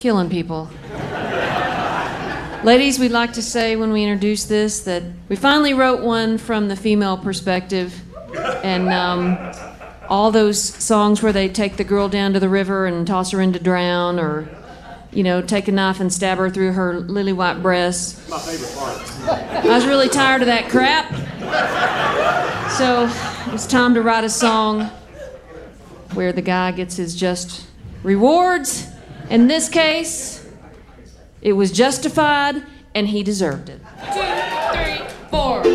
killing people. Ladies, we'd like to say when we introduce this that we finally wrote one from the female perspective, and all those songs where they take the girl down to the river and toss her in to drown, or, you know, take a knife and stab her through her lily white breasts. My favorite part. I was really tired of that crap. So it was time to write a song where the guy gets his just rewards. In this case, it was justified and he deserved it. 2, 3, 4.